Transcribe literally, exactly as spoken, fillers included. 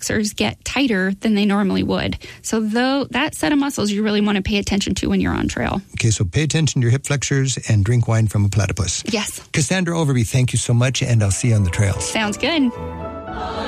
flexors get tighter than they normally would. So though that set of muscles you really want to pay attention to when you're on trail. Okay, so pay attention to your hip flexors and drink wine from a platypus. Yes. Cassandra Overby, thank you so much, and I'll see you on the trails. Sounds good.